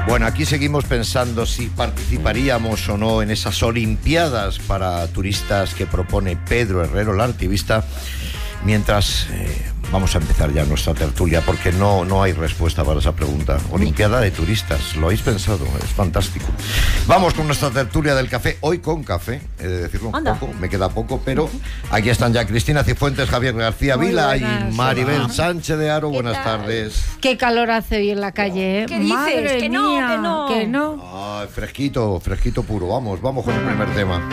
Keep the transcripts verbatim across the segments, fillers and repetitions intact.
Bueno, aquí seguimos pensando si participaríamos o no en esas Olimpiadas para turistas que propone Pedro Herrero, el activista, mientras eh, vamos a empezar ya nuestra tertulia, porque no, no hay respuesta para esa pregunta. Olimpiada de turistas, ¿lo habéis pensado? Es fantástico. Vamos con nuestra tertulia del café, hoy con café, he de decirlo un Anda. poco, me queda poco, pero aquí están ya Cristina Cifuentes, Javier García Muy Vila buenas, y Maribel hola. Sánchez de Aro. Buenas tal? tardes. Qué calor hace hoy en la calle, ¿eh? ¿Qué dices? Madre Que no, mía, que no. que no. Ay, fresquito, fresquito puro. Vamos, vamos con el primer tema.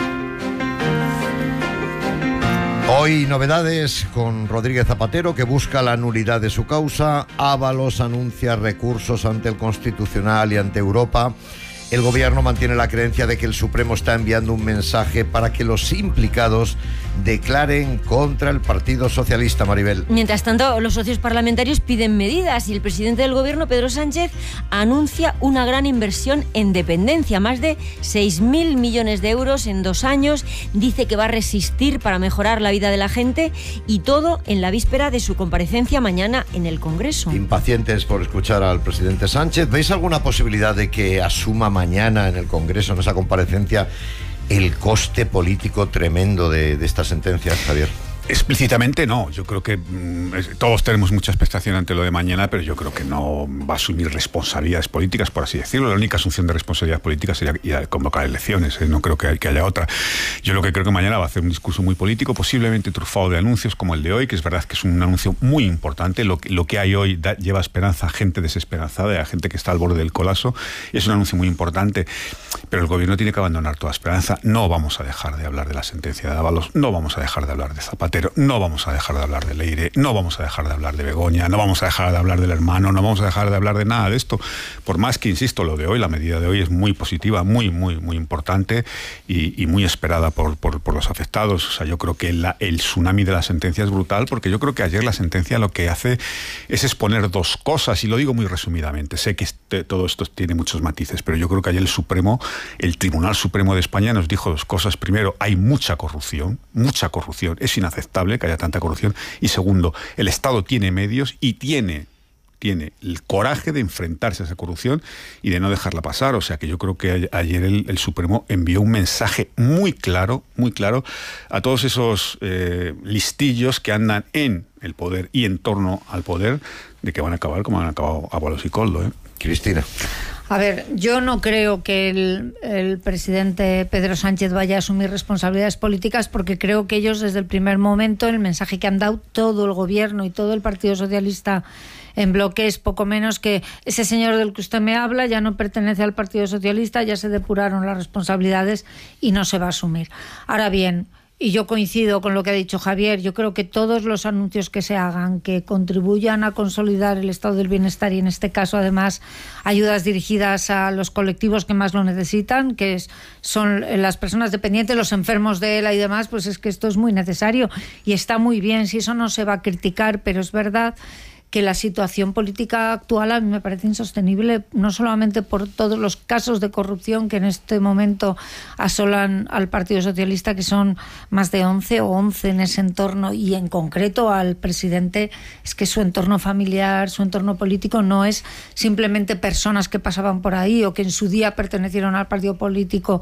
Hoy novedades con Rodríguez Zapatero, que busca la nulidad de su causa. Ábalos anuncia recursos ante el Constitucional y ante Europa. El gobierno mantiene la creencia de que el Supremo está enviando un mensaje para que los implicados declaren contra el Partido Socialista, Maribel. Mientras tanto, los socios parlamentarios piden medidas y el presidente del gobierno, Pedro Sánchez, anuncia una gran inversión en dependencia, más de seis mil millones de euros en dos años. Dice que va a resistir para mejorar la vida de la gente, y todo en la víspera de su comparecencia mañana en el Congreso. Impacientes por escuchar al presidente Sánchez. ¿Veis alguna posibilidad de que asuma mañana en el Congreso, en esa comparecencia, el coste político tremendo de, de esta sentencia, Javier? Explícitamente no, yo creo que mmm, todos tenemos mucha expectación ante lo de mañana, pero yo creo que no va a asumir responsabilidades políticas, por así decirlo. La única asunción de responsabilidad política sería ir a convocar elecciones, ¿eh? No creo que, que haya otra. Yo lo que creo que mañana va a hacer un discurso muy político, posiblemente trufado de anuncios como el de hoy, que es verdad que es un anuncio muy importante. Lo, lo que hay hoy da, lleva esperanza a gente desesperanzada, a gente que está al borde del colapso, y es un anuncio muy importante, pero el gobierno tiene que abandonar toda esperanza. No vamos a dejar de hablar de la sentencia de Ábalos, no vamos a dejar de hablar de Zapatero, no vamos a dejar de hablar de Leire, no vamos a dejar de hablar de Begoña, no vamos a dejar de hablar del hermano, no vamos a dejar de hablar de nada de esto, por más que, insisto, lo de hoy, la medida de hoy es muy positiva, muy, muy, muy importante y, y muy esperada por, por, por los afectados. O sea, yo creo que la, el tsunami de la sentencia es brutal, porque yo creo que ayer la sentencia lo que hace es exponer dos cosas, y lo digo muy resumidamente. Sé que este, todo esto tiene muchos matices, pero yo creo que ayer el Supremo, el Tribunal Supremo de España nos dijo dos cosas. Primero, hay mucha corrupción, mucha corrupción, es inaceptable que haya tanta corrupción. Y segundo, el Estado tiene medios y tiene, tiene el coraje de enfrentarse a esa corrupción y de no dejarla pasar. O sea que yo creo que ayer el, el Supremo envió un mensaje muy claro, muy claro a todos esos eh, listillos que andan en el poder y en torno al poder, de que van a acabar como han acabado Ábalos y Koldo, ¿eh? Cristina. A ver, yo no creo que el, el presidente Pedro Sánchez vaya a asumir responsabilidades políticas, porque creo que ellos desde el primer momento, el mensaje que han dado todo el gobierno y todo el Partido Socialista en bloque es poco menos que ese señor del que usted me habla ya no pertenece al Partido Socialista, ya se depuraron las responsabilidades y no se va a asumir. Ahora bien, y yo coincido con lo que ha dicho Javier, yo creo que todos los anuncios que se hagan que contribuyan a consolidar el estado del bienestar, y en este caso además ayudas dirigidas a los colectivos que más lo necesitan, que es, son las personas dependientes, los enfermos de ELA y demás, pues es que esto es muy necesario y está muy bien, si eso no se va a criticar, pero es verdad que la situación política actual a mí me parece insostenible, no solamente por todos los casos de corrupción que en este momento asolan al Partido Socialista, que son más de once o once en ese entorno, y en concreto al presidente, es que su entorno familiar, su entorno político no es simplemente personas que pasaban por ahí o que en su día pertenecieron al partido político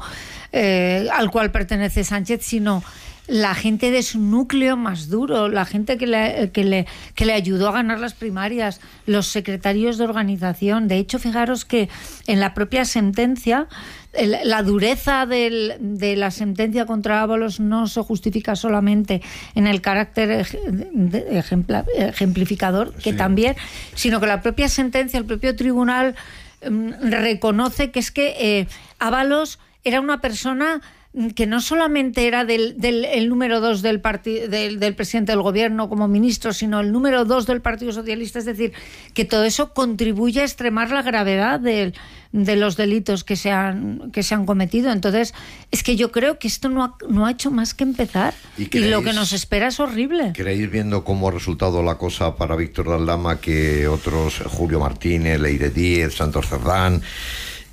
eh, al cual pertenece Sánchez, sino la gente de su núcleo más duro, la gente que le, que le, que le ayudó a ganar las primarias, los secretarios de organización. De hecho, fijaros que en la propia sentencia, el, la dureza del, de la sentencia contra Ábalos no se justifica solamente en el carácter ejempla, ejemplificador, que sí, también, sino que la propia sentencia, el propio tribunal um, reconoce que es que eh, Ábalos era una persona que no solamente era del, del el número dos del, parti, del, del presidente del gobierno como ministro, sino el número dos del Partido Socialista. Es decir, que todo eso contribuye a extremar la gravedad de, de los delitos que se, han, que se han cometido. Entonces, es que yo creo que esto no ha, no ha hecho más que empezar. ¿Y, creéis, y lo que nos espera es horrible. ¿Creéis, viendo cómo ha resultado la cosa para Víctor de Aldama, que otros, Julio Martínez, Leire Díez, Santos Cerdán,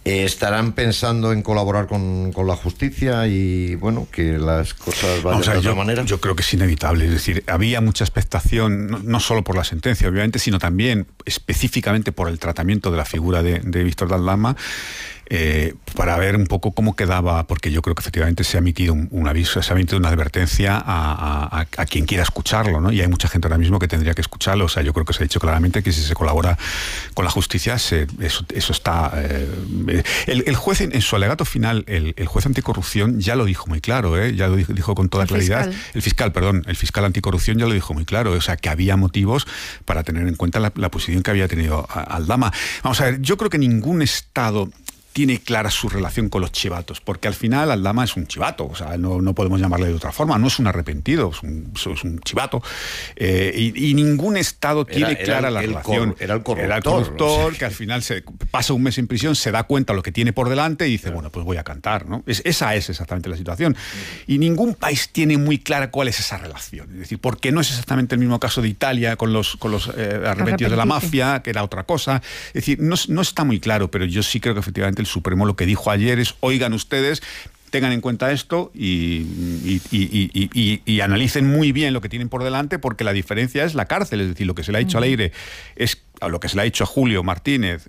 Eh, ¿Estarán pensando en colaborar con, con la justicia y, bueno, que las cosas vayan de otra manera? Yo creo que es inevitable. Es decir, había mucha expectación, no, no solo por la sentencia, obviamente, sino también específicamente por el tratamiento de la figura de, de Víctor de Aldama, eh, para ver un poco cómo quedaba, porque yo creo que efectivamente se ha emitido un, un aviso, se ha emitido una advertencia a, a, a quien quiera escucharlo, ¿no? Y hay mucha gente ahora mismo que tendría que escucharlo. O sea, yo creo que se ha dicho claramente que si se colabora con la justicia, se, eso, eso está... Eh, el, el juez, en, en su alegato final, el, el juez anticorrupción ya lo dijo muy claro, ¿eh? Ya lo dijo, dijo con toda el claridad. Fiscal. El fiscal, perdón, el fiscal anticorrupción ya lo dijo muy claro. O sea, que había motivos para tener en cuenta la, la posición que había tenido Aldama. Vamos a ver, yo creo que ningún Estado tiene clara su relación con los chivatos, porque al final Aldama es un chivato, o sea, no, no podemos llamarle de otra forma, no es un arrepentido, es un, es un chivato, eh, y, y ningún Estado tiene era, clara era la relación. Cor, era el corruptor. Era el corruptor, que al final se pasa un mes en prisión, se da cuenta de lo que tiene por delante y dice, claro, bueno, pues voy a cantar, ¿no? Es, esa es exactamente la situación. Y ningún país tiene muy clara cuál es esa relación, es decir, porque no es exactamente el mismo caso de Italia con los, con los eh, arrepentidos de la mafia, que era otra cosa. Es decir, no, no está muy claro, pero yo sí creo que efectivamente el Supremo lo que dijo ayer es, oigan ustedes, tengan en cuenta esto y, y, y, y, y, y analicen muy bien lo que tienen por delante, porque la diferencia es la cárcel. Es decir, lo que se le ha dicho a Leire es a lo que se le ha dicho a Julio Martínez,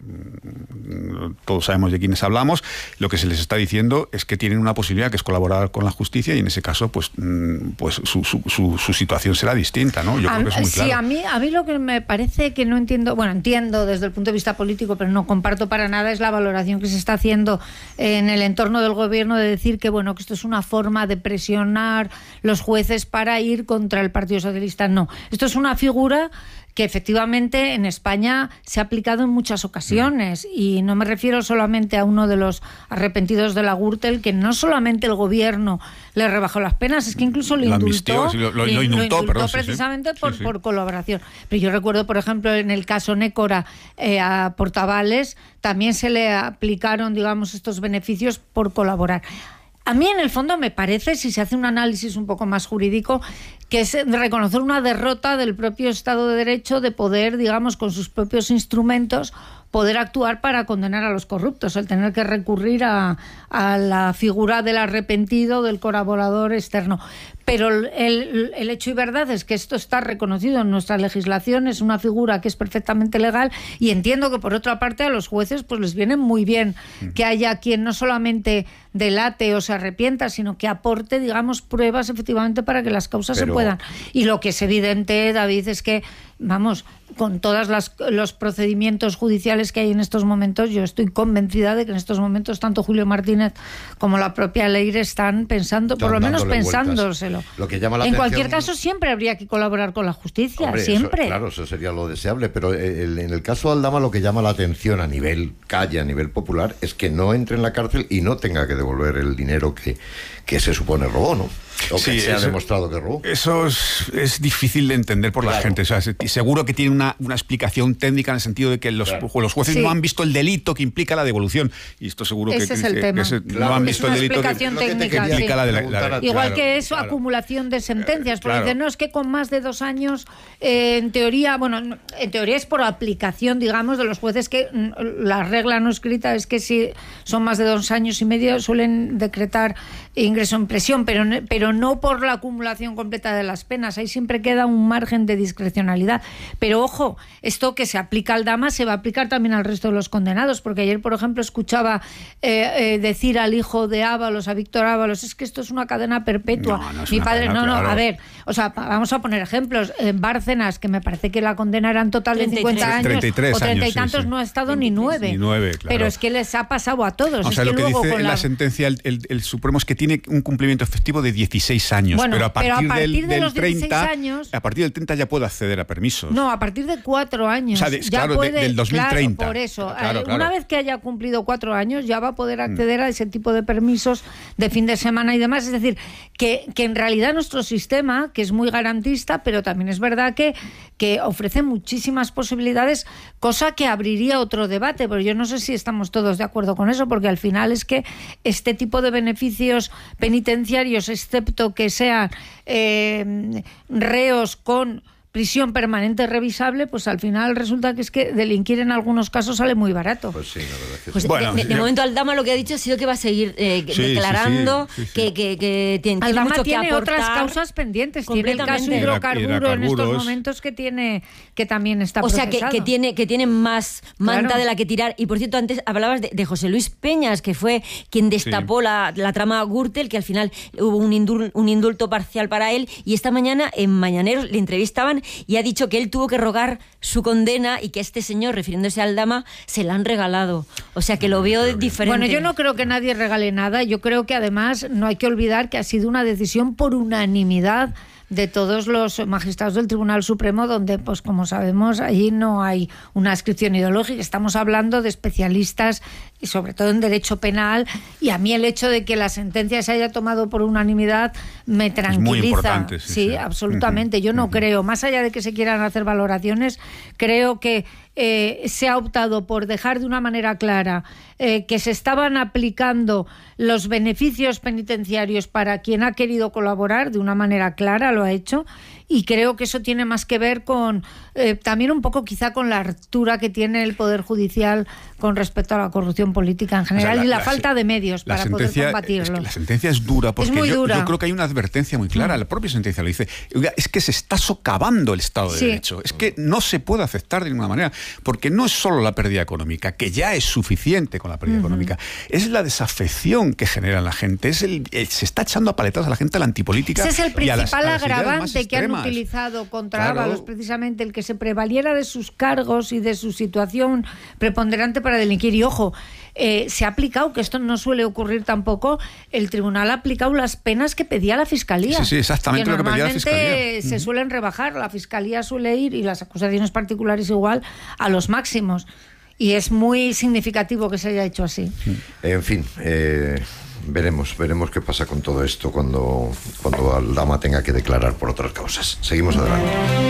todos sabemos de quiénes hablamos, lo que se les está diciendo es que tienen una posibilidad, que es colaborar con la justicia, y en ese caso pues, pues su, su, su, su situación será distinta, ¿no? Yo a, creo que es muy claro. Sí, a mí, a mí lo que me parece que no entiendo, bueno, entiendo desde el punto de vista político, pero no comparto para nada, es la valoración que se está haciendo en el entorno del gobierno de decir que, bueno, que esto es una forma de presionar los jueces para ir contra el Partido Socialista. No, esto es una figura que efectivamente en España se ha aplicado en muchas ocasiones, y no me refiero solamente a uno de los arrepentidos de la Gürtel, que no solamente el gobierno le rebajó las penas, es que incluso lo indultó, sí, lo, lo, lo, lo indultó, lo indultó perdón, precisamente sí, sí. Por, sí, sí. por colaboración. Pero yo recuerdo, por ejemplo, en el caso Nécora, eh, a Portavales también se le aplicaron, digamos, estos beneficios por colaborar. A mí, en el fondo, me parece, si se hace un análisis un poco más jurídico, que es reconocer una derrota del propio Estado de Derecho de poder, digamos, con sus propios instrumentos, poder actuar para condenar a los corruptos, el tener que recurrir a, a la figura del arrepentido, del colaborador externo. Pero el, el hecho y verdad es que esto está reconocido en nuestra legislación, es una figura que es perfectamente legal, y entiendo que, por otra parte, a los jueces pues les viene muy bien que haya quien no solamente delate o se arrepienta, sino que aporte, digamos, pruebas efectivamente para que las causas Pero... se puedan. Y lo que es evidente, David, es que, vamos, con todos los procedimientos judiciales que hay en estos momentos, yo estoy convencida de que en estos momentos tanto Julio Martínez como la propia Leire están pensando, están por lo menos pensándoselo. Lo que llama la en atención... cualquier caso, siempre habría que colaborar con la justicia, Hombre, siempre. Eso, claro, eso sería lo deseable, pero el, en el caso de Aldama, lo que llama la atención a nivel calle, a nivel popular, es que no entre en la cárcel y no tenga que devolver el dinero que, que se supone robó, ¿no? O que sí, se ha eso, demostrado que robó. Eso es, es difícil de entender por claro. la gente. O sea, seguro que tiene una, una explicación técnica en el sentido de que los, claro. los jueces sí. no han visto el delito que implica la devolución. Y esto seguro ese que, es el que, tema. que claro. no han visto el delito que, técnica, que implica sí. la de la, la, la Igual claro, que eso, claro. acumulación de sentencias. Porque claro. dicen, no, es que con más de dos años, eh, en teoría, bueno, en teoría es por aplicación, digamos, de los jueces, que la regla no escrita es que si son más de dos años y medio suelen decretar ingreso en prisión, pero, pero no por la acumulación completa de las penas. Ahí siempre queda un margen de discrecionalidad. Pero ojo, esto que se aplica al Aldama se va a aplicar también al resto de los condenados, porque ayer, por ejemplo, escuchaba eh, eh, decir al hijo de Ábalos, a Víctor Ábalos, es que esto es una cadena perpetua. No, no es Mi una padre, cadena, no, no, claro. a ver, o sea, vamos a poner ejemplos. En Bárcenas, que me parece que la condena era en total de cincuenta años, treinta y tres o treinta y años, tantos, sí, sí. no ha estado ni nueve. Ni nueve, claro. Pero es que les ha pasado a todos. O sea, es lo que que luego dice con la... la sentencia el, el, el Supremo es que tiene un cumplimiento efectivo de dieciséis años, bueno, pero a partir, pero a partir del, de del los treinta, años, a partir del treinta ya puede acceder a permisos. No, a partir de cuatro años. O sea, de, ya claro, puede, de, del dos mil treinta. Claro, por eso. Claro, eh, claro. Una vez que haya cumplido cuatro años, ya va a poder acceder mm. a ese tipo de permisos de fin de semana y demás. Es decir, que, que en realidad nuestro sistema, que es muy garantista, pero también es verdad que, que ofrece muchísimas posibilidades, cosa que abriría otro debate, pero yo no sé si estamos todos de acuerdo con eso, porque al final es que este tipo de beneficios penitenciarios, excepto que sean eh, reos con prisión permanente revisable, pues al final resulta que es que delinquir en algunos casos sale muy barato. Pues sí, la verdad es que pues sí. Bueno, de, de, de momento Aldama lo que ha dicho ha sido que va a seguir eh, sí, declarando sí, sí, sí, sí. que, que, que tiene, Aldama mucho tiene que aportar. Otras causas pendientes. Tiene el caso hidrocarburo en estos momentos que tiene que también está o procesado. sea, que, que, tiene, que tiene más manta claro. de la que tirar. Y por cierto, antes hablabas de, de José Luis Peñas, que fue quien destapó sí. la, la trama Gürtel, que al final hubo un, indul, un indulto parcial para él. Y esta mañana en Mañaneros le entrevistaban y ha dicho que él tuvo que rogar su condena y que a este señor, refiriéndose a Aldama, se la han regalado. O sea, que lo veo diferente. Bueno, yo no creo que nadie regale nada. Yo creo que además no hay que olvidar que ha sido una decisión por unanimidad de todos los magistrados del Tribunal Supremo, donde, pues como sabemos, allí no hay una adscripción ideológica. Estamos hablando de especialistas, y sobre todo en derecho penal, y a mí el hecho de que la sentencia se haya tomado por unanimidad me tranquiliza. Es muy importante, sí, sí, sí. absolutamente. Yo no uh-huh. creo, más allá de que se quieran hacer valoraciones, creo que Eh, se ha optado por dejar de una manera clara eh, que se estaban aplicando los beneficios penitenciarios para quien ha querido colaborar, de una manera clara lo ha hecho, y creo que eso tiene más que ver con eh, también un poco quizá con la altura que tiene el Poder Judicial con respecto a la corrupción política en general, o sea, la, y la, la falta de medios para poder combatirlo. Es que la sentencia es dura porque es muy yo, dura. yo creo que hay una advertencia muy clara, mm. la propia sentencia lo dice, es que se está socavando el Estado de sí. Derecho, es que no se puede aceptar de ninguna manera, porque no es solo la pérdida económica, que ya es suficiente con la pérdida uh-huh. económica, es la desafección que genera en la gente, es el, el, se está echando a paletadas a la gente a la antipolítica. Ese es el principal a las, a agravante que han utilizado contra claro. Ábalos, precisamente el que se prevaliera de sus cargos y de su situación preponderante para delinquir. Y ojo, eh, se ha aplicado, que esto no suele ocurrir tampoco, el tribunal ha aplicado las penas que pedía la Fiscalía. Sí, sí, exactamente lo que pedía la Fiscalía. Normalmente se uh-huh. suelen rebajar, la Fiscalía suele ir, y las acusaciones particulares igual, a los máximos. Y es muy significativo que se haya hecho así. En fin, eh, veremos, veremos qué pasa con todo esto cuando, cuando Aldama tenga que declarar por otras causas. Seguimos adelante.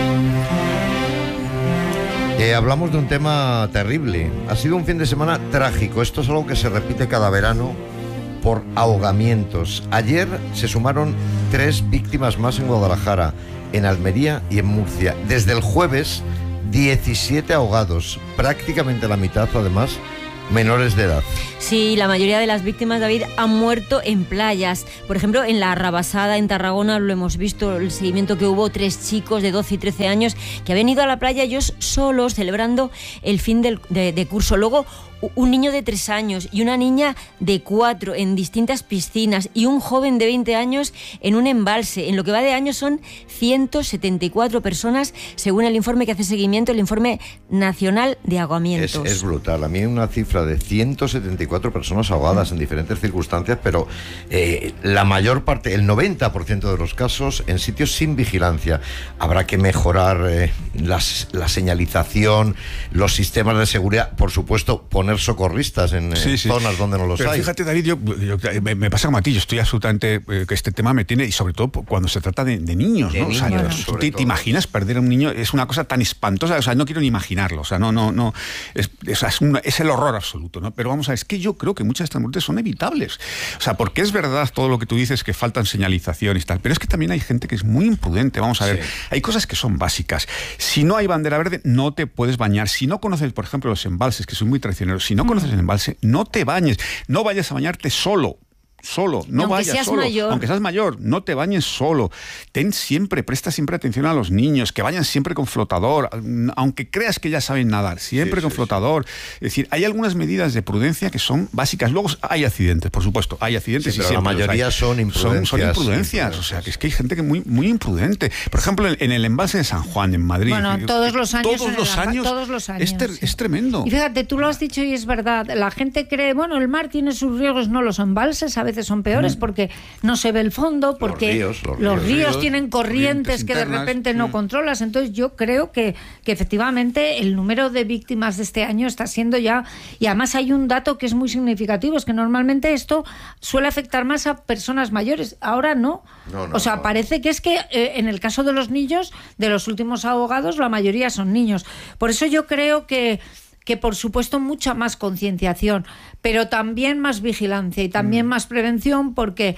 Eh, hablamos de un tema terrible. Ha sido un fin de semana trágico. Esto es algo que se repite cada verano por ahogamientos. Ayer se sumaron tres víctimas más en Guadalajara, en Almería y en Murcia. Desde el jueves, diecisiete ahogados, prácticamente la mitad, además, menores de edad. Sí, la mayoría de las víctimas, David, han muerto en playas. Por ejemplo, en la Rabasada, en Tarragona, lo hemos visto, el seguimiento que hubo, tres chicos de doce y trece años que habían ido a la playa ellos solos, celebrando el fin del, de, de curso. Luego, un niño de tres años y una niña de cuatro en distintas piscinas y un joven de veinte años en un embalse. En lo que va de año son ciento setenta y cuatro personas, según el informe que hace seguimiento, el Informe Nacional de Ahogamientos. Es, es brutal. A mí hay una cifra de ciento setenta y cuatro personas ahogadas en diferentes circunstancias, pero eh, la mayor parte, el noventa por ciento de los casos, en sitios sin vigilancia. Habrá que mejorar eh, las, la señalización, los sistemas de seguridad, por supuesto, poner socorristas en sí, sí. zonas donde no los Pero hay. Fíjate, David, yo, yo, me, me pasa como a ti, yo estoy absolutamente eh, que este tema me tiene, y sobre todo cuando se trata de, de niños, de ¿no? niños, o sea, bueno, ¿te, te imaginas perder a un niño? Es una cosa tan espantosa, o sea, no quiero ni imaginarlo, o sea, no, no, no, es, es, es, una, es el horror absoluto, ¿no? Pero vamos a ver, es que yo creo que muchas de estas muertes son evitables, o sea, porque es verdad todo lo que tú dices, que faltan señalización y tal, pero es que también hay gente que es muy imprudente, vamos a ver, sí. hay cosas que son básicas, si no hay bandera verde, no te puedes bañar, si no conoces, por ejemplo, los embalses, que son muy traicioneros, si no conoces el embalse, no te bañes, no vayas a bañarte solo. Solo, no aunque vayas seas solo, mayor. aunque seas mayor, no te bañes solo. Ten siempre, presta siempre atención a los niños, que vayan siempre con flotador, aunque creas que ya saben nadar, siempre sí, con sí, flotador. Sí. Es decir, hay algunas medidas de prudencia que son básicas. Luego hay accidentes, por supuesto, hay accidentes, sí, pero y la mayoría son imprudencias. Son, son imprudencias, o sea, que es que hay gente que muy, muy imprudente. Por ejemplo, en, en el embalse de San Juan, en Madrid. Bueno, todos los años. Todos los años, todos los años. Es, ter, sí. es tremendo. Y fíjate, tú lo has dicho y es verdad. La gente cree, bueno, el mar tiene sus riesgos, no, los embalses a veces son peores, mm. porque porque no se ve el fondo, porque los ríos, los los ríos, ríos ríos tienen corrientes, corrientes que de repente no mm. controlas. Entonces yo creo que, que efectivamente el número de víctimas de este año está siendo ya... Y además hay un dato que es muy significativo, es que normalmente esto suele afectar más a personas mayores. Ahora no. no, no o sea, no. parece que es que eh, en el caso de los niños, de los últimos ahogados, la mayoría son niños. Por eso yo creo que... que por supuesto mucha más concienciación, pero también más vigilancia y también mm. más prevención, porque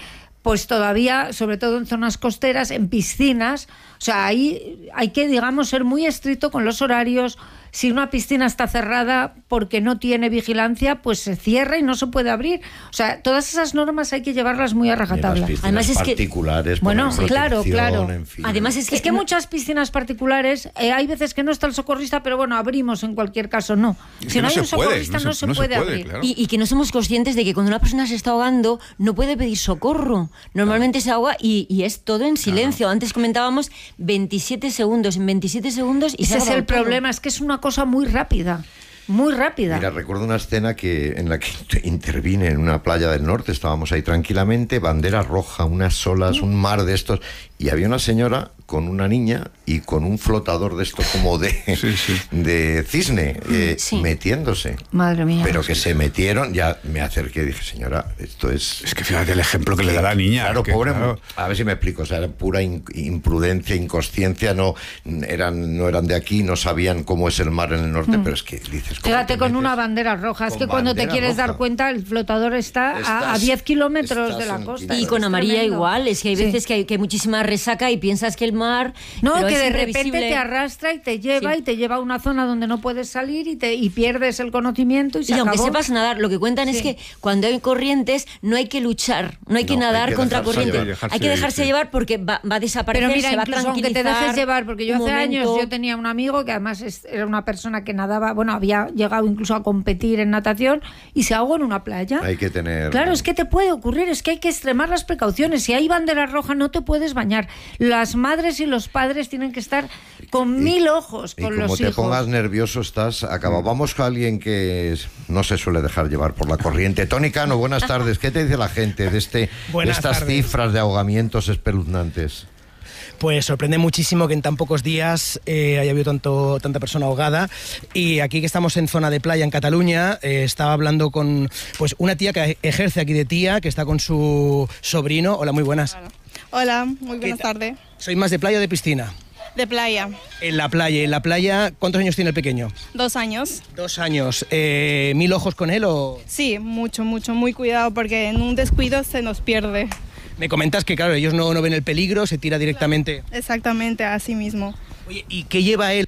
pues todavía, sobre todo en zonas costeras, en piscinas, o sea, ahí hay que, digamos, ser muy estricto con los horarios. Si una piscina está cerrada porque no tiene vigilancia, pues se cierra y no se puede abrir. O sea, todas esas normas hay que llevarlas muy a rajatabla. Además es particulares, que bueno, claro, claro. En fin. Además es que, es que muchas piscinas particulares, eh, hay veces que no está el socorrista, pero bueno, abrimos en cualquier caso, no. Es si no, no hay un puede, socorrista, no se, no se puede, puede abrir. Claro. Y, y que no somos conscientes de que cuando una persona se está ahogando no puede pedir socorro. Normalmente se ahoga y, y es todo en silencio. Claro. Antes comentábamos veintisiete segundos, en veintisiete segundos y ese se es el todo. problema, es que es una cosa muy rápida. Muy rápida. Mira, recuerdo una escena que en la que intervine en una playa del norte, estábamos ahí tranquilamente, bandera roja, unas olas, un mar de estos, y había una señora con una niña y con un flotador de esto como de, sí, sí. de cisne, eh, sí. metiéndose. Madre mía. Pero que se metieron, ya me acerqué y dije, señora, esto es... Es que fíjate el ejemplo que, que le da la niña. Claro, que, pobre, claro. A ver si me explico, o sea, era pura in, imprudencia, inconsciencia, no eran, no eran de aquí, no sabían cómo es el mar en el norte, mm. pero es que dices... Fíjate con una bandera roja, es que cuando te quieres roja. dar cuenta, el flotador está estás, a, a diez kilómetros de la costa. Y con amarilla igual, es que hay veces sí. que, hay, que hay muchísima resaca y piensas que el mar... No, que de repente te arrastra y te lleva sí. y te lleva a una zona donde no puedes salir y, te, y pierdes el conocimiento y se Y acabó. aunque sepas nadar, lo que cuentan sí. es que cuando hay corrientes no hay que luchar, no hay no, que nadar hay que contra corriente. Llevar, hay que dejarse sí. llevar porque va, va a desaparecer, pero mira, se va a tranquilizar. Aunque te dejes llevar, porque yo hace momento... años yo tenía un amigo que además es, era una persona que nadaba, bueno, había llegado incluso a competir en natación y se ahogó en una playa. Hay que tener... Claro, es que te puede ocurrir, es que hay que extremar las precauciones. Si hay bandera roja no te puedes bañar. Las madres y los padres tienen que estar con y, mil ojos con los hijos. Y como te pongas nervioso estás acabado. Vamos con alguien que no se suele dejar llevar por la corriente. Tony Cano, buenas tardes. ¿Qué te dice la gente de, este, de estas tardes. cifras de ahogamientos espeluznantes? Pues sorprende muchísimo que en tan pocos días eh, haya habido tanto, tanta persona ahogada. Y aquí que estamos en zona de playa en Cataluña, eh, estaba hablando con pues una tía que ejerce aquí de tía, que está con su sobrino. Hola, muy buenas. Hola, muy buenas tardes. ¿Soy más de playa o de piscina? De playa. En la playa. ¿En la playa cuántos años tiene el pequeño? Dos años. Dos años. Eh, ¿Mil ojos con él o...? Sí, mucho, mucho, muy cuidado porque en un descuido se nos pierde. Me comentas que, claro, ellos no, no ven el peligro, se tira directamente... Exactamente, así mismo. Oye, ¿y qué lleva él?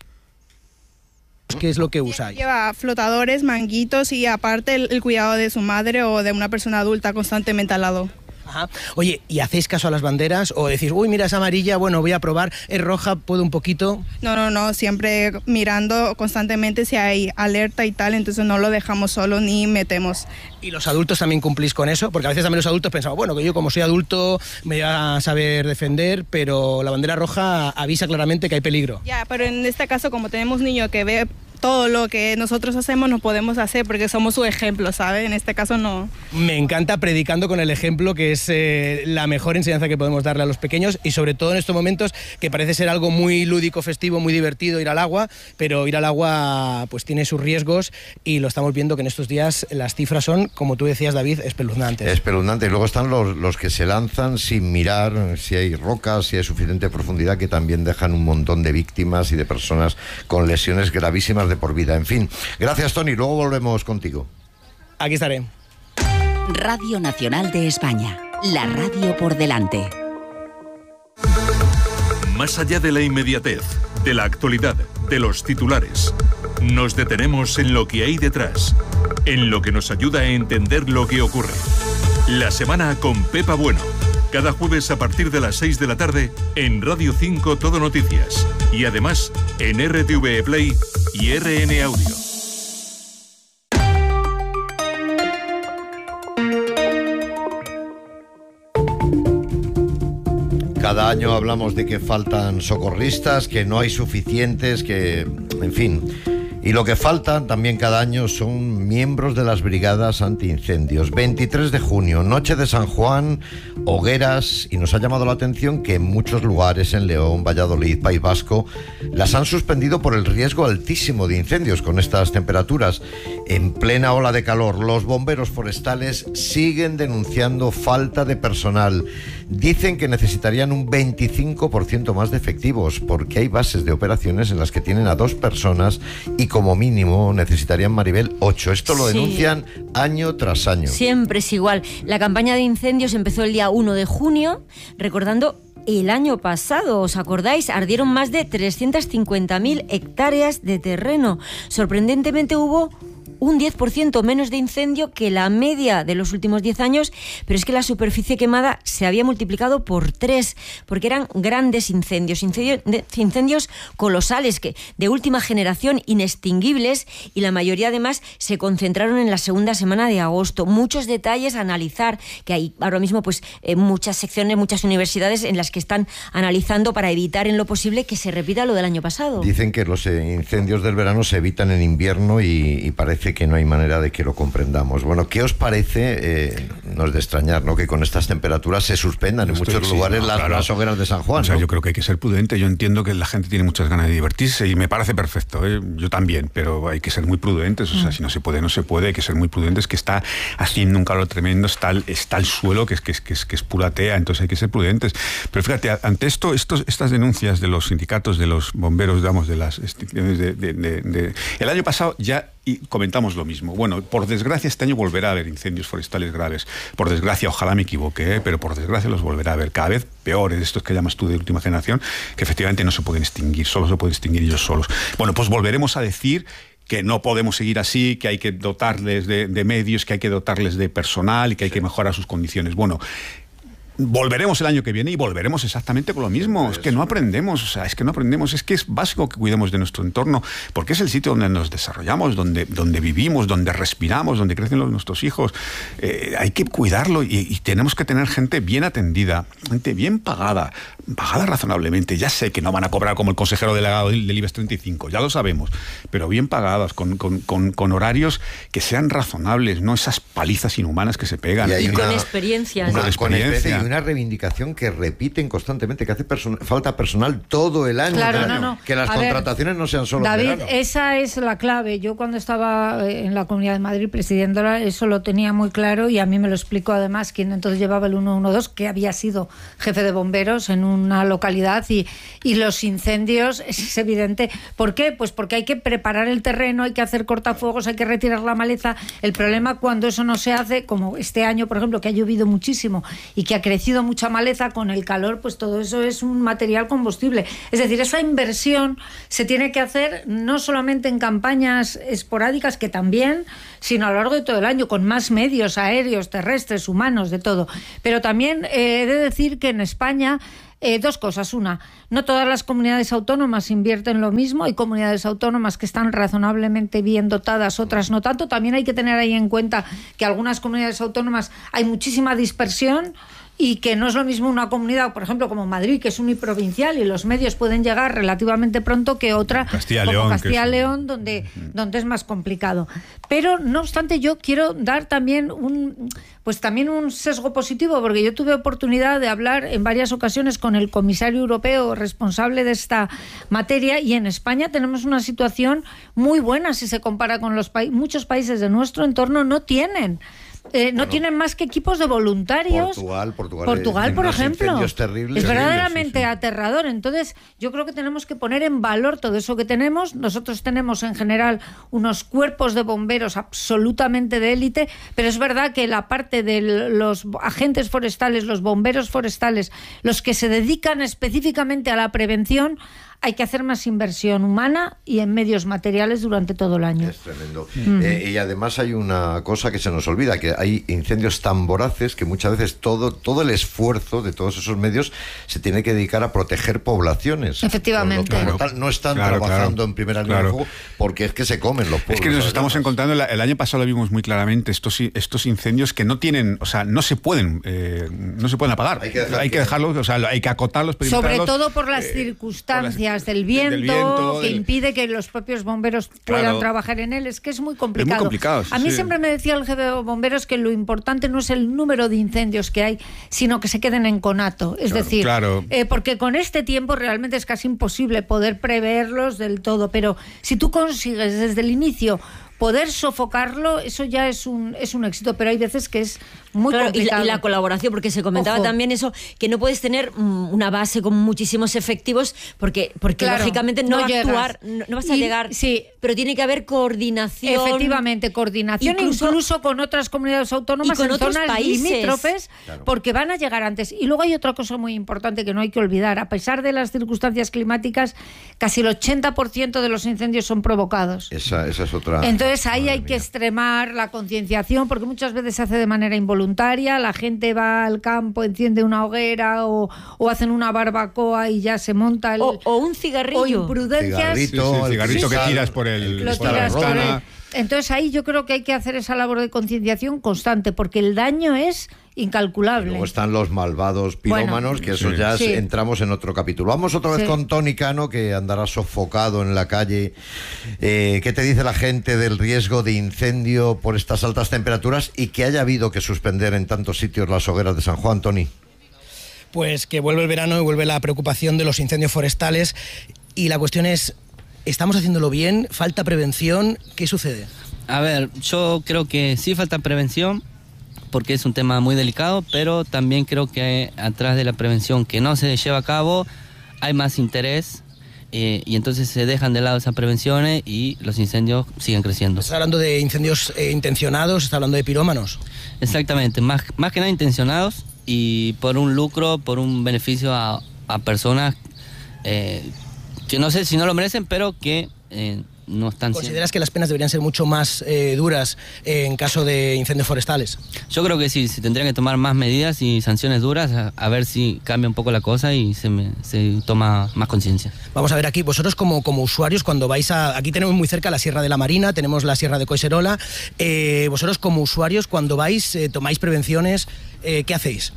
¿Qué es lo que usa? Lleva flotadores, manguitos y aparte el, el cuidado de su madre o de una persona adulta constantemente al lado. Ajá. Oye, ¿y hacéis caso a las banderas? ¿O decís, uy, mira, es amarilla, bueno, voy a probar, es roja, puedo un poquito? No, no, no, siempre mirando constantemente si hay alerta y tal, entonces no lo dejamos solo ni metemos. ¿Y los adultos también cumplís con eso? Porque a veces también los adultos pensamos, bueno, que yo como soy adulto me voy a saber defender, pero la bandera roja avisa claramente que hay peligro. Ya, pero en este caso, como tenemos niño que ve todo lo que nosotros hacemos no podemos hacer porque somos su ejemplo, ¿sabe? En este caso no. Me encanta predicando con el ejemplo, que es eh, la mejor enseñanza que podemos darle a los pequeños, y sobre todo en estos momentos que parece ser algo muy lúdico, festivo, muy divertido ir al agua, pero ir al agua pues tiene sus riesgos y lo estamos viendo que en estos días las cifras son, como tú decías, David, espeluznantes. Espeluznantes. Y luego están los, los que se lanzan sin mirar si hay rocas, si hay suficiente profundidad, que también dejan un montón de víctimas y de personas con lesiones gravísimas de por vida. En fin, gracias, Tony, luego volvemos contigo. Aquí estaré. Radio Nacional de España, la radio por delante. Más allá de la inmediatez, de la actualidad, de los titulares, nos detenemos en lo que hay detrás, en lo que nos ayuda a entender lo que ocurre. La semana con Pepa Bueno. Cada jueves a partir de las seis de la tarde en Radio cinco Todo Noticias y además en R T V E Play y R N Audio. Cada año hablamos de que faltan socorristas, que no hay suficientes, que, en fin... Y lo que faltan también cada año son miembros de las brigadas antiincendios. veintitrés de junio, noche de San Juan, hogueras, y nos ha llamado la atención que en muchos lugares, en León, Valladolid, País Vasco, las han suspendido por el riesgo altísimo de incendios con estas temperaturas. En plena ola de calor, los bomberos forestales siguen denunciando falta de personal. Dicen que necesitarían un veinticinco por ciento más de efectivos porque hay bases de operaciones en las que tienen a dos personas y con como mínimo necesitarían, Maribel, ocho. Esto lo denuncian sí. año tras año. Siempre es igual. La campaña de incendios empezó el día uno de junio, recordando el año pasado, ¿os acordáis? Ardieron más de trescientas cincuenta mil hectáreas de terreno. Sorprendentemente hubo un diez por ciento menos de incendio que la media de los últimos diez años, pero es que la superficie quemada se había multiplicado por tres, porque eran grandes incendios, incendios, incendios colosales, que de última generación, inextinguibles, y la mayoría además se concentraron en la segunda semana de agosto. Muchos detalles a analizar, que hay ahora mismo pues eh, muchas secciones, muchas universidades en las que están analizando para evitar en lo posible que se repita lo del año pasado. Dicen que los eh, incendios del verano se evitan en invierno y, y parece que no hay manera de que lo comprendamos. Bueno, ¿qué os parece? Eh, no es de extrañar, ¿no?, que con estas temperaturas se suspendan en Estoy, muchos sí, lugares no, las, claro. las hogueras de San Juan. O sea, ¿no? Yo creo que hay que ser prudente. Yo entiendo que la gente tiene muchas ganas de divertirse y me parece perfecto, ¿eh? Yo también, pero hay que ser muy prudentes. O sea, mm. si no se puede, no se puede. Hay que ser muy prudentes, que está haciendo un calor tremendo, está el, está el suelo, que es, que, es, que, es, que es pura tea, entonces hay que ser prudentes. Pero fíjate, ante esto, estos, estas denuncias de los sindicatos, de los bomberos, digamos, de las extinciones de, de, de, de... El año pasado ya y comentamos lo mismo. Bueno, por desgracia este año volverá a haber incendios forestales graves. Por desgracia, ojalá me equivoque, ¿eh? Pero por desgracia los volverá a haber. Cada vez peores, estos que llamas tú de última generación, que efectivamente no se pueden extinguir, solo se pueden extinguir ellos solos. Bueno, pues volveremos a decir que no podemos seguir así, que hay que dotarles de, de medios, que hay que dotarles de personal y que hay que mejorar sus condiciones. Bueno, volveremos el año que viene y volveremos exactamente con lo mismo. Es que no aprendemos, o sea, es que no aprendemos. Es que es básico que cuidemos de nuestro entorno, porque es el sitio donde nos desarrollamos, donde, donde vivimos, donde respiramos, donde crecen los, nuestros hijos. Eh, hay que cuidarlo y, y tenemos que tener gente bien atendida, gente bien pagada, pagada razonablemente. Ya sé que no van a cobrar como el consejero delegado del, del IBEX treinta y cinco, ya lo sabemos, pero bien pagadas, con, con, con, con horarios que sean razonables, no esas palizas inhumanas que se pegan. Y, y una, con experiencias. Una, con experiencia. Una reivindicación que repiten constantemente, que hace person- falta personal todo el año, claro, el no, año. No. Que las a contrataciones ver, no sean solo David, en verano. Esa es la clave. Yo cuando estaba en la Comunidad de Madrid presidiéndola, eso lo tenía muy claro y a mí me lo explicó además quien entonces llevaba el ciento doce, que había sido jefe de bomberos en una localidad y, y los incendios, es evidente. ¿Por qué? Pues porque hay que preparar el terreno, hay que hacer cortafuegos, hay que retirar la maleza. El problema cuando eso no se hace, como este año, por ejemplo, que ha llovido muchísimo y que ha crecido mucha maleza, con el calor, pues todo eso es un material combustible. Es decir, esa inversión se tiene que hacer no solamente en campañas esporádicas, que también, sino a lo largo de todo el año, con más medios aéreos, terrestres, humanos, de todo. Pero también eh, he de decir que en España Eh, dos cosas. Una, no todas las comunidades autónomas invierten lo mismo. Hay comunidades autónomas que están razonablemente bien dotadas, otras no tanto. También hay que tener ahí en cuenta que algunas comunidades autónomas hay muchísima dispersión y que no es lo mismo una comunidad, por ejemplo, como Madrid, que es uniprovincial y los medios pueden llegar relativamente pronto, que otra Castilla como León, Castilla-León, es... donde, donde es más complicado. Pero, no obstante, yo quiero dar también un, pues también un sesgo positivo, porque yo tuve oportunidad de hablar en varias ocasiones con el comisario europeo responsable de esta materia, y en España tenemos una situación muy buena si se compara con los países. Muchos países de nuestro entorno no tienen Eh, no bueno, tienen más que equipos de voluntarios. Portugal, Portugal, Portugal por ejemplo. Terribles, es verdaderamente terribles, sí, sí. aterrador. Entonces, yo creo que tenemos que poner en valor todo eso que tenemos. Nosotros tenemos en general unos cuerpos de bomberos absolutamente de élite, pero es verdad que la parte de los agentes forestales, los bomberos forestales, los que se dedican específicamente a la prevención, hay que hacer más inversión humana y en medios materiales durante todo el año. Es tremendo. Mm. Eh, y además hay una cosa que se nos olvida, que hay incendios tan voraces que muchas veces todo, todo el esfuerzo de todos esos medios se tiene que dedicar a proteger poblaciones. Efectivamente. Por lo que, claro, no están claro, trabajando claro, en primera línea claro. de fuego porque es que se comen los pueblos. Es que nos estamos encontrando, el año pasado lo vimos muy claramente, estos, estos incendios que no tienen, o sea, no se pueden eh, no se pueden apagar. Hay que, dejar hay que dejarlos, o sea, hay que acotarlos, sobre todo por las eh, circunstancias Del viento, del viento, que del... impide que los propios bomberos puedan claro. trabajar en él. Es que es muy complicado. Es muy complicado sí, a mí sí. siempre me decía el jefe de bomberos que lo importante no es el número de incendios que hay, sino que se queden en conato. Es claro, decir, claro. Eh, porque con este tiempo realmente es casi imposible poder preverlos del todo. Pero si tú consigues desde el inicio poder sofocarlo, eso ya es un, es un éxito, pero hay veces que es muy claro, complicado. Y la, y la colaboración, porque se comentaba Ojo. también eso, que no puedes tener mm, una base con muchísimos efectivos, porque, porque Claro, lógicamente no, no va a llegas. actuar, no, no vas a Y- llegar, sí. pero tiene que haber coordinación. Efectivamente, coordinación incluso, Incluso- con otras comunidades autónomas y con en otros zonas países. limítrofes, Claro. porque van a llegar antes. Y luego hay otra cosa muy importante que no hay que olvidar. A pesar de las circunstancias climáticas, casi el ochenta por ciento de los incendios son provocados. Esa, esa es otra. Entonces ahí Madre hay que mía. extremar la concienciación, porque muchas veces se hace de manera involuntaria, la gente va al campo, enciende una hoguera o, o hacen una barbacoa y ya se monta el... O, o un o cigarrillo. imprudencias. Sí, sí, el cigarrito que cristal, tiras por el- Lo cristal tiras por roto. el- Entonces ahí yo creo que hay que hacer esa labor de concienciación constante, porque el daño es incalculable. Luego están los malvados pirómanos, Bueno, que eso sí. ya Sí. entramos en otro capítulo. Vamos otra vez Sí. con Tony Cano, que andará sofocado en la calle. Eh, ¿Qué te dice la gente del riesgo de incendio por estas altas temperaturas y que haya habido que suspender en tantos sitios las hogueras de San Juan, Tony? Pues que vuelve el verano y vuelve la preocupación de los incendios forestales, y la cuestión es, ¿estamos haciéndolo bien? ¿Falta prevención? ¿Qué sucede? A ver, yo creo que sí falta prevención, porque es un tema muy delicado, pero también creo que atrás de la prevención que no se lleva a cabo hay más interés, eh, y entonces se dejan de lado esas prevenciones y los incendios siguen creciendo. ¿Está hablando de incendios eh, intencionados? ¿Está hablando de pirómanos? Exactamente, más, más que nada intencionados y por un lucro, por un beneficio a, a personas eh, que no sé si no lo merecen, pero que eh, no están siendo. ¿Consideras que las penas deberían ser mucho más eh, duras eh, en caso de incendios forestales? Yo creo que sí, se tendrían que tomar más medidas y sanciones duras, a, a ver si cambia un poco la cosa y se, me, se toma más conciencia. Vamos a ver aquí, vosotros como, como usuarios, cuando vais a... Aquí tenemos muy cerca la Sierra de la Marina, tenemos la Sierra de Collserola. Eh, vosotros como usuarios, cuando vais, eh, tomáis prevenciones, eh, ¿qué hacéis?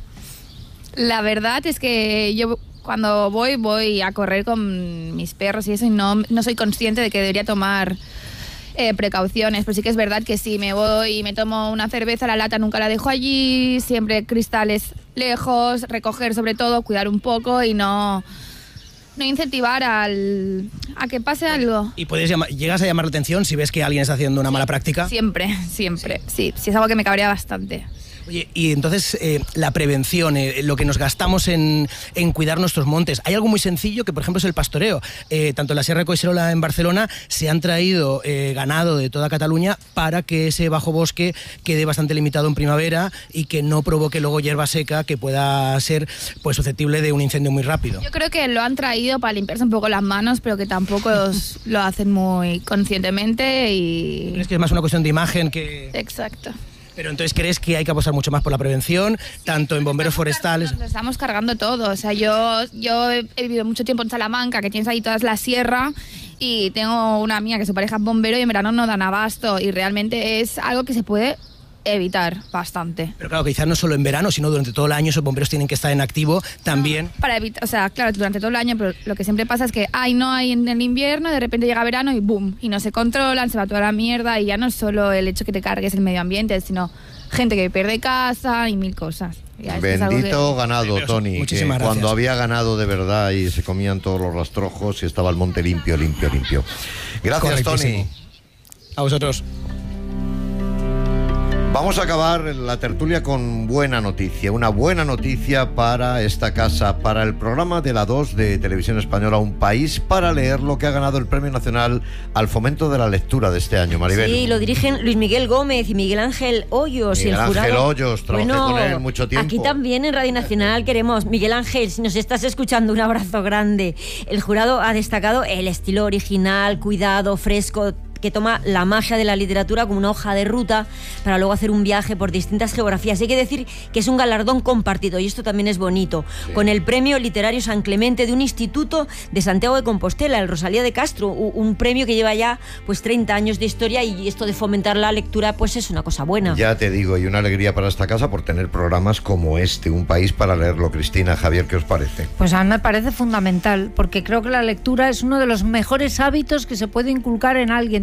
La verdad es que yo cuando voy, voy a correr con mis perros y eso, y no, no soy consciente de que debería tomar eh, precauciones, pero sí que es verdad que si me voy y me tomo una cerveza, la lata nunca la dejo allí, siempre cristales lejos, recoger sobre todo, cuidar un poco y no, no incentivar al, a que pase algo. ¿Y puedes llamar, llegas a llamar la atención si ves que alguien está haciendo una mala práctica? Siempre, siempre, sí, sí es algo que me cabrea bastante. Oye, y entonces eh, la prevención, eh, lo que nos gastamos en, en cuidar nuestros montes. Hay algo muy sencillo que, por ejemplo, es el pastoreo. Eh, tanto en la Sierra de Collserola en Barcelona se han traído eh, ganado de toda Cataluña para que ese bajo bosque quede bastante limitado en primavera y que no provoque luego hierba seca que pueda ser pues susceptible de un incendio muy rápido. Yo creo que lo han traído para limpiarse un poco las manos, pero que tampoco os- lo hacen muy conscientemente y... Es que es más una cuestión de imagen que... Exacto. Pero entonces, ¿crees que hay que apostar mucho más por la prevención, tanto en bomberos forestales? Nos estamos cargando todo. O sea, yo, yo he vivido mucho tiempo en Salamanca, que tienes ahí toda la sierra, y tengo una amiga que su pareja es bombero y en verano no dan abasto, y realmente es algo que se puede evitar bastante. Pero claro, quizás no solo en verano, sino durante todo el año esos bomberos tienen que estar en activo también. Para evitar, o sea, claro, durante todo el año, pero lo que siempre pasa es que ay, no hay en el invierno, de repente llega verano y boom, y no se controlan, se va toda la mierda, y ya no es solo el hecho que te cargues el medio ambiente, sino gente que pierde casa y mil cosas. Ya, esto es algo Bendito que- ganado, Pero, Tony, que muchísimas gracias. cuando había ganado de verdad y se comían todos los rastrojos y estaba el monte limpio, limpio, limpio. Gracias, Tony. Correctísimo. A vosotros. Vamos a acabar la tertulia con buena noticia, una buena noticia para esta casa, para el programa de la dos de Televisión Española, Un País para Leer, lo que ha ganado el Premio Nacional al Fomento de la Lectura de este año, Maribel. Sí, lo dirigen Luis Miguel Gómez y Miguel Ángel Hoyos. Miguel y el jurado... Ángel Hoyos, trabajé Bueno, con él mucho tiempo. Aquí también en Radio Nacional queremos. Miguel Ángel, si nos estás escuchando, un abrazo grande. El jurado ha destacado el estilo original, cuidado, fresco, que toma la magia de la literatura como una hoja de ruta para luego hacer un viaje por distintas geografías. Hay que decir que es un galardón compartido, y esto también es bonito, sí, con el Premio Literario San Clemente de un instituto de Santiago de Compostela, el Rosalía de Castro, un premio que lleva ya pues treinta años de historia, y esto de fomentar la lectura pues es una cosa buena. Ya te digo, y una alegría para esta casa por tener programas como este, Un País para Leerlo. Cristina, Javier, ¿qué os parece? Pues a mí me parece fundamental, porque creo que la lectura es uno de los mejores hábitos que se puede inculcar en alguien.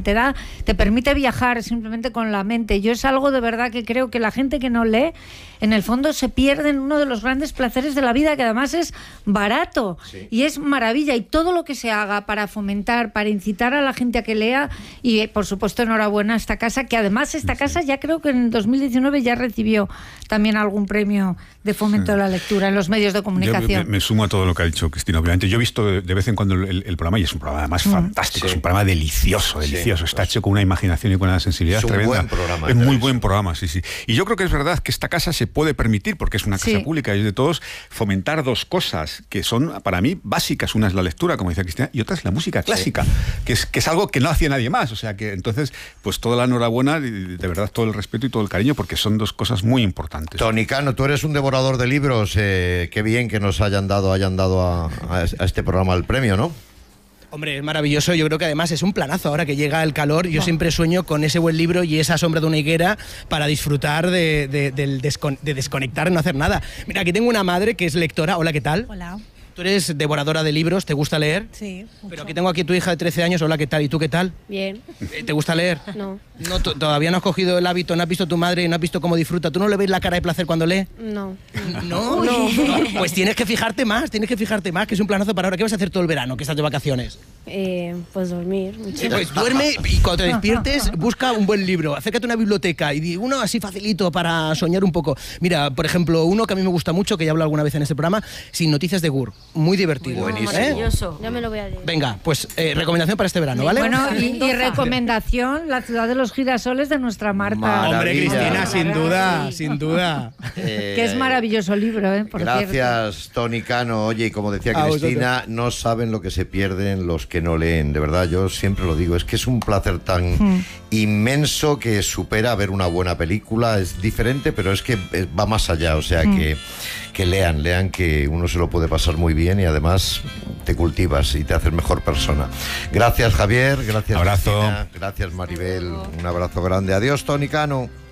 te da, te permite viajar simplemente con la mente. Yo es algo de verdad que creo que la gente que no lee, en el fondo se pierde en uno de los grandes placeres de la vida, que además es barato, sí. Y es maravilla, y todo lo que se haga para fomentar, para incitar a la gente a que lea, y por supuesto enhorabuena a esta casa, que además esta sí. casa ya creo que en dos mil diecinueve ya recibió también algún premio de fomento sí. de la lectura en los medios de comunicación. Yo me, me sumo a todo lo que ha dicho Cristina, obviamente. Yo he visto de, de vez en cuando el, el programa, y es un programa además mm. fantástico, sí. es un programa delicioso, delicioso, sí. está hecho con una imaginación y con una sensibilidad es un tremenda. Buen programa, es muy buen programa, sí, sí. Y yo creo que es verdad que esta casa se puede permitir, porque es una casa sí. pública y es de todos, fomentar dos cosas que son para mí básicas. Una es la lectura, como decía Cristina, y otra es la música clásica, sí. que, es, que es algo que no hacía nadie más. O sea que entonces, pues toda la enhorabuena y de verdad todo el respeto y todo el cariño, porque son dos cosas muy importantes. Tony Cano, tú eres un devorador de libros, eh, qué bien que nos hayan dado, hayan dado a, a este programa el premio, ¿no? Hombre, es maravilloso. Yo creo que además es un planazo ahora que llega el calor. Yo oh. siempre sueño con ese buen libro y esa sombra de una higuera para disfrutar de, de, de, descon de desconectar y no hacer nada. Mira, aquí tengo una madre que es lectora. Hola, ¿qué tal? Hola. Tú eres devoradora de libros, ¿te gusta leer? Sí, mucho. Pero aquí tengo aquí a tu hija de trece años. Hola, ¿qué tal? ¿Y tú qué tal? Bien. ¿Te gusta leer? No. No, todavía no has cogido el hábito, no has visto a tu madre, no has visto cómo disfruta. ¿Tú no le ves la cara de placer cuando lee? No. ¿No? No. Pues tienes que fijarte más, tienes que fijarte más, que es un planazo para ahora. ¿Qué vas a hacer todo el verano, que estás de vacaciones? Eh, pues dormir. Mucho. Eh, pues duerme y cuando te despiertes busca un buen libro, acércate a una biblioteca y di uno así facilito para soñar un poco. Mira, por ejemplo, uno que a mí me gusta mucho, que ya hablo alguna vez en este programa, Sin noticias de Gur. Muy divertido. Buenísimo. ¿Eh? Maravilloso. Ya me lo voy a leer. Venga, pues eh, recomendación para este verano, ¿vale? Bueno, y, y recomendación, La ciudad de los girasoles de nuestra Marta. Maravilla. Hombre, Cristina, sin duda, sin duda. Eh, que es maravilloso libro, ¿eh? Por gracias, cierto. Tony Cano. Oye, y como decía Cristina, no saben lo que se pierden los que no leen, de verdad. Yo siempre lo digo, es que es un placer tan mm. inmenso que supera ver una buena película. Es diferente, pero es que va más allá. O sea, mm. que, que lean, lean que uno se lo puede pasar muy bien y además te cultivas y te haces mejor persona. Gracias, Javier. Gracias, abrazo. Cristina. Gracias, Maribel. Un abrazo grande. Adiós, Tony Cano.